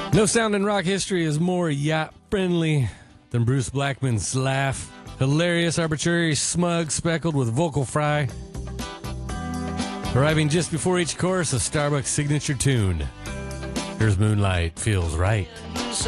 No sound in rock history is more yacht-friendly than Bruce Blackman's laugh. Hilarious, arbitrary, smug, speckled with vocal fry. Arriving just before each chorus, a Starbucks signature tune. Here's Moonlight Feels Right.